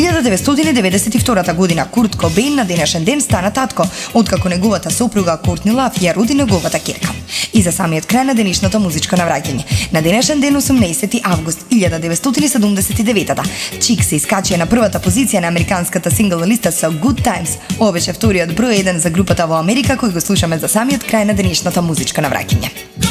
1992 година Курт Кобейн на денешен ден стана татко, откако неговата сопруга Кортни Лав ја роди неговата ќерка. И за самиот крај на денешното музичко навраќање. На денешен ден 18 август 1979 Чик се искачија на првата позиција на американската сингл листа со Good Times. Ова беше вториот број 1 за групата во Америка кој го слушаме за самиот крај на денешното музичко навраќање.